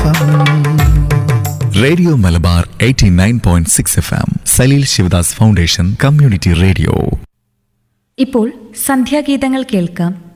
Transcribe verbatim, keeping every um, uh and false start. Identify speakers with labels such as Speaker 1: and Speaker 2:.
Speaker 1: F M.
Speaker 2: Radio Malabar eighty nine point six F M. Saleel Sivadas foundation community radio.
Speaker 3: ഇപ്പോൾ സന്ധ്യാഗീതങ്ങൾ കേൾക്കാം.